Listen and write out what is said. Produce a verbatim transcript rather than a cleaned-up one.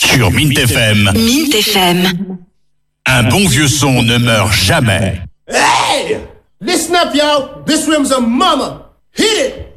sur Mint F M. Mint F M. Un bon vieux son ne meurt jamais. Hey! Listen up, y'all. This room's a mama. Hit it!